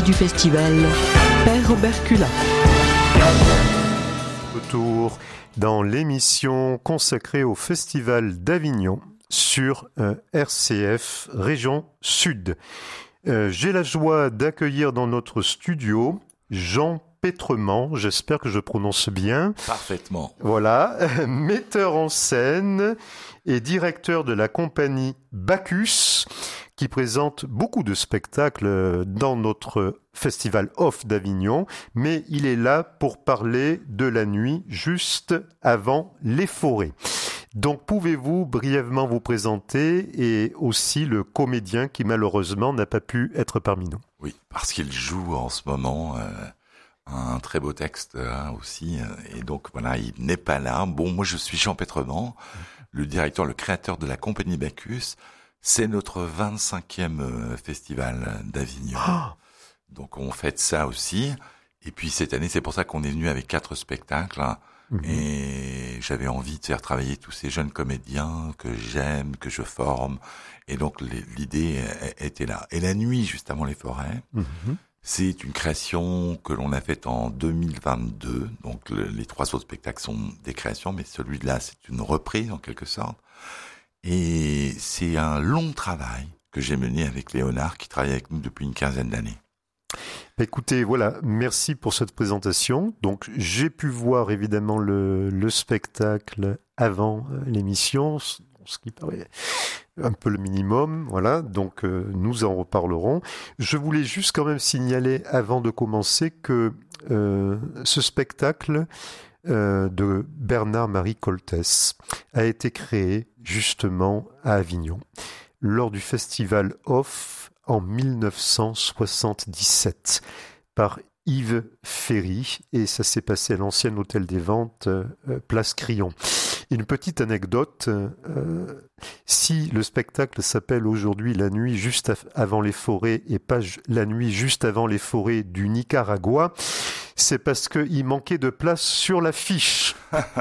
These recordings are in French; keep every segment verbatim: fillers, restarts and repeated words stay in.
du festival, Père Obercula. Retour dans l'émission consacrée au Festival d'Avignon sur euh, R C F Région Sud. Euh, j'ai la joie d'accueillir dans notre studio Jean Pétrement, j'espère que je prononce bien. Parfaitement. Voilà, metteur en scène et directeur de la compagnie Bacchus, qui présente beaucoup de spectacles dans notre Festival Off d'Avignon, mais il est là pour parler de la nuit juste avant les forêts. Donc pouvez-vous brièvement vous présenter et aussi le comédien qui malheureusement n'a pas pu être parmi nous. Oui, parce qu'il joue en ce moment euh, un très beau texte hein, aussi, et donc voilà, il n'est pas là. Bon, moi je suis Jean Pétrement, le directeur, le créateur de la compagnie Bacchus. C'est notre vingt-cinquième festival d'Avignon. Oh. Donc on fête ça aussi. Et puis cette année, c'est pour ça qu'on est venu avec quatre spectacles. Hein. Mmh. Et j'avais envie de faire travailler tous ces jeunes comédiens que j'aime, que je forme. Et donc l'idée était là. Et la nuit, juste avant les forêts, mmh. c'est une création que l'on a faite en deux mille vingt-deux. Donc le, les trois autres spectacles sont des créations, mais celui-là, c'est une reprise en quelque sorte. Et c'est un long travail que j'ai mené avec Léonard, qui travaille avec nous depuis une quinzaine d'années. Écoutez, voilà, merci pour cette présentation. Donc, j'ai pu voir évidemment le, le spectacle avant l'émission, ce qui paraît un peu le minimum, voilà. Donc, euh, nous en reparlerons. Je voulais juste quand même signaler, avant de commencer, que euh, ce spectacle Euh, de Bernard-Marie Coltès a été créé justement à Avignon lors du festival Off en dix-neuf cent soixante-dix-sept par Yves Ferry, et ça s'est passé à l'ancien hôtel des ventes euh, Place Crillon. Une petite anecdote, euh, si le spectacle s'appelle aujourd'hui La nuit juste avant les forêts et pas La nuit juste avant les forêts du Nicaragua, c'est parce qu'il manquait de place sur l'affiche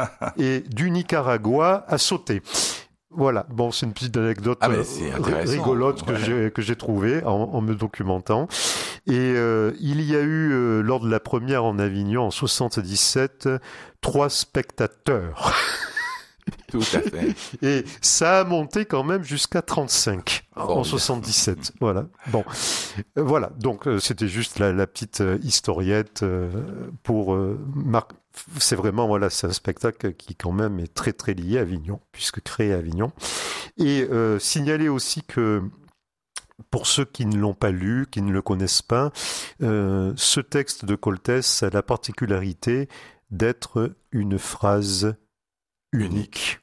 et du Nicaragua a sauté. Voilà, bon, c'est une petite anecdote ah, rigolote ouais. que j'ai que j'ai trouvée en, en me documentant. Et euh, il y a eu euh, lors de la première en Avignon en soixante-dix-sept trois spectateurs. Tout à fait. Et ça a monté quand même jusqu'à trente-cinq oh, en soixante-dix-sept. Voilà. Bon, euh, voilà. Donc euh, c'était juste la, la petite euh, historiette euh, pour euh, Marc. C'est vraiment voilà, c'est un spectacle qui quand même est très très lié à Avignon, puisque créé à Avignon. Et euh, signaler aussi que pour ceux qui ne l'ont pas lu, qui ne le connaissent pas, euh, ce texte de Coltès a la particularité d'être une phrase unique.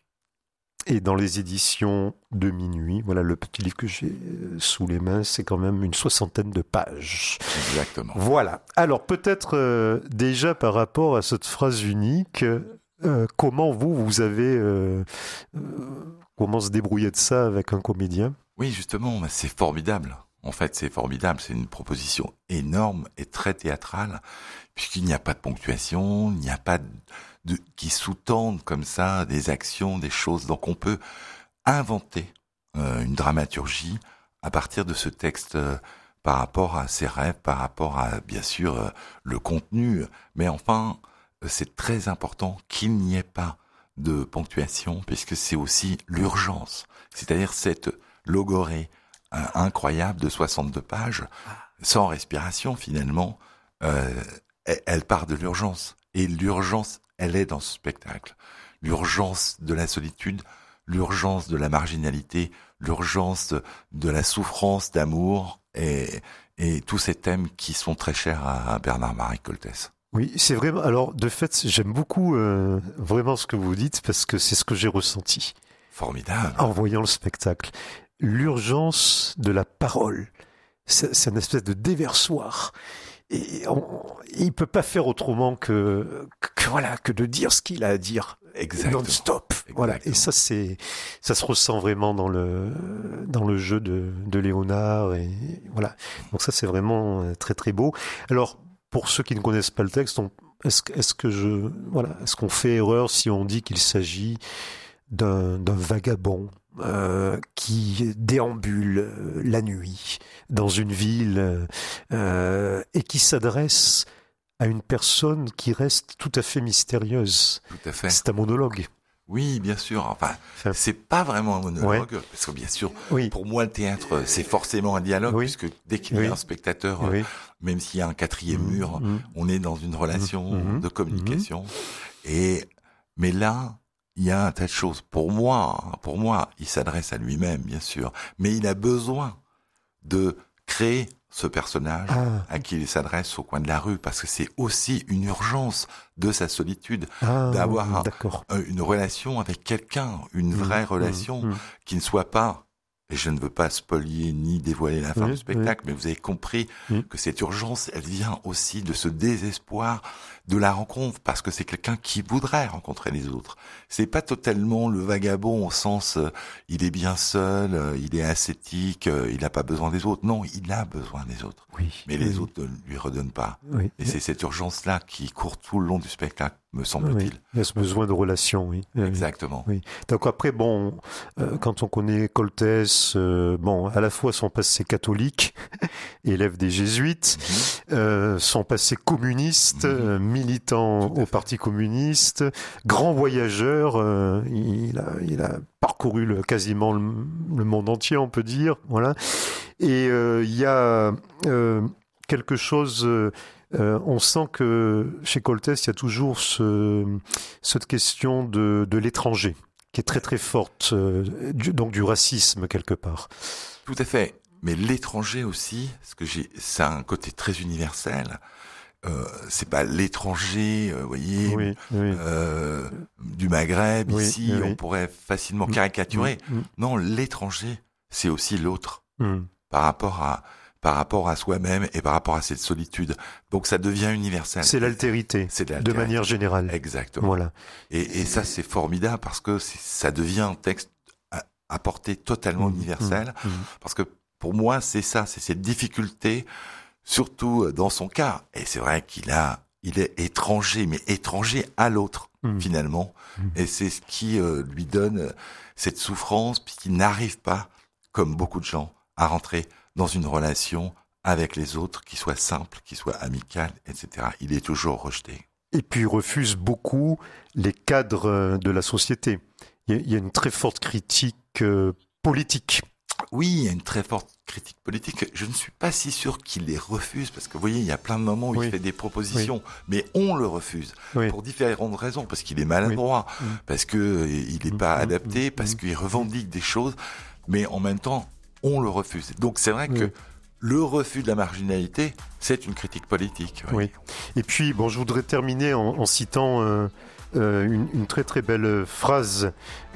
Et dans les éditions de Minuit, voilà le petit livre que j'ai sous les mains, c'est quand même une soixantaine de pages. Exactement. Voilà. Alors peut-être euh, déjà par rapport à cette phrase unique, euh, comment vous, vous avez... Euh, euh, comment se débrouiller de ça avec un comédien ? Oui, justement, c'est formidable. En fait, c'est formidable. C'est une proposition énorme et très théâtrale, puisqu'il n'y a pas de ponctuation, il n'y a pas de... De, qui sous-tendent comme ça des actions, des choses. Donc on peut inventer euh, une dramaturgie à partir de ce texte euh, par rapport à ses rêves, par rapport à, bien sûr, euh, le contenu. Mais enfin, euh, c'est très important qu'il n'y ait pas de ponctuation, puisque c'est aussi l'urgence. C'est-à-dire cette logorée euh, incroyable de soixante-deux pages, sans respiration finalement, euh, elle, elle part de l'urgence. Et l'urgence, elle est dans ce spectacle. L'urgence de la solitude, l'urgence de la marginalité, l'urgence de la souffrance d'amour et, et tous ces thèmes qui sont très chers à Bernard-Marie Coltès. Oui, c'est vraiment... Alors, de fait, j'aime beaucoup euh, vraiment ce que vous dites parce que c'est ce que j'ai ressenti. Formidable. En voyant le spectacle. L'urgence de la parole. C'est, c'est une espèce de déversoir. Et on, il peut pas faire autrement que, que, que voilà que de dire ce qu'il a à dire. Exactement. Non-stop. Exactement. Voilà. Et ça, c'est, ça se ressent vraiment dans le, dans le jeu de, de Léonard. Et voilà. Donc ça, c'est vraiment très, très beau. Alors, pour ceux qui ne connaissent pas le texte, on, est-ce, est-ce que je, voilà, est-ce qu'on fait erreur si on dit qu'il s'agit d'un, d'un vagabond, euh, qui déambule euh, la nuit dans une ville euh, et qui s'adresse à une personne qui reste tout à fait mystérieuse. Tout à fait. C'est un monologue. Oui, bien sûr. Enfin, c'est pas vraiment un monologue, ouais. Parce que bien sûr, oui. Pour moi, le théâtre, c'est forcément un dialogue, oui. Puisque dès qu'il y a oui. un spectateur, oui. même s'il y a un quatrième mmh, mur, mmh. on est dans une relation mmh, de communication. Mmh. Et mais là, il y a un tas de choses. Pour moi, pour moi, il s'adresse à lui-même, bien sûr, mais il a besoin de créer ce personnage ah. à qui il s'adresse au coin de la rue, parce que c'est aussi une urgence de sa solitude, ah, d'avoir un, une relation avec quelqu'un, une vraie mmh, relation, mmh. qui ne soit pas, et je ne veux pas spolier ni dévoiler la fin oui, du spectacle, oui. mais vous avez compris oui. que cette urgence, elle vient aussi de ce désespoir de la rencontre, parce que c'est quelqu'un qui voudrait rencontrer les autres. C'est pas totalement le vagabond au sens euh, il est bien seul, euh, il est ascétique, euh, il n'a pas besoin des autres. Non, il a besoin des autres. Oui, mais oui. les autres ne lui redonnent pas. Oui. Et c'est cette urgence-là qui court tout le long du spectacle, me semble-t-il. Oui. Il y a ce besoin de relation, oui. Exactement. Oui. Donc après, bon, euh, quand on connaît Coltès, euh, bon, à la fois son passé catholique, élève des jésuites, mm-hmm. euh, son passé communiste, mm-hmm. militant au Parti communiste, grand voyageur, euh, il, a, il a parcouru le, quasiment le, le monde entier, on peut dire, voilà. Et euh, il y a euh, quelque chose, euh, on sent que chez Coltès, il y a toujours ce, cette question de, de l'étranger, qui est très très forte, euh, du, donc du racisme quelque part. Tout à fait. Mais l'étranger aussi, parce que j'ai, ça a un côté très universel. Euh, c'est pas l'étranger, vous euh, voyez, oui, oui. Euh, du Maghreb oui, ici, oui. on pourrait facilement caricaturer. Mm, mm. Non, l'étranger, c'est aussi l'autre mm. par rapport à par rapport à soi-même et par rapport à cette solitude. Donc ça devient universel. C'est l'altérité, c'est de, l'altérité. de manière générale. Exactement. Voilà. Et, et ça, c'est formidable parce que c'est, ça devient un texte à, à portée totalement mm, universelle. Mm, mm. Parce que pour moi, c'est ça, c'est cette difficulté. Surtout dans son cas, et c'est vrai qu'il a, il est étranger, mais étranger à l'autre mmh. finalement, mmh. et c'est ce qui euh, lui donne cette souffrance, puisqu'il n'arrive pas, comme beaucoup de gens, à rentrer dans une relation avec les autres qui soit simple, qui soit amicale, et cetera. Il est toujours rejeté. Et puis il refuse beaucoup les cadres de la société. Il y a une très forte critique euh, politique. Oui, il y a une très forte critique politique. Je ne suis pas si sûr qu'il les refuse, parce que vous voyez, il y a plein de moments où oui. il fait des propositions, oui. mais on le refuse oui. pour différentes raisons, parce qu'il est maladroit, oui. parce que il n'est pas mmh. adapté, mmh. parce qu'il revendique des choses, mais en même temps, on le refuse. Donc c'est vrai oui. que le refus de la marginalité, c'est une critique politique. Oui. oui. Et puis, bon, je voudrais terminer en, en citant euh, euh, une, une très très belle phrase.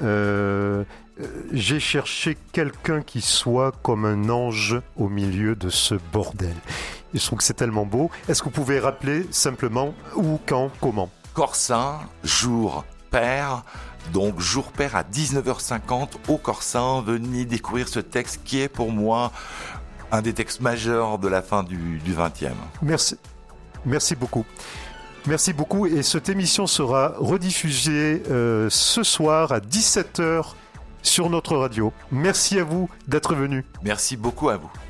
Euh, J'ai cherché quelqu'un qui soit comme un ange au milieu de ce bordel. Je trouve que c'est tellement beau. Est-ce que vous pouvez rappeler simplement où, quand, comment ? Corsin, jour pair. Donc jour pair à dix-neuf heures cinquante au Corsin. Venez découvrir ce texte qui est pour moi un des textes majeurs de la fin du, du vingtième. Merci. Merci beaucoup. Merci beaucoup. Et cette émission sera rediffusée euh, ce soir à dix-sept heures sur notre radio. Merci à vous d'être venu. Merci beaucoup à vous.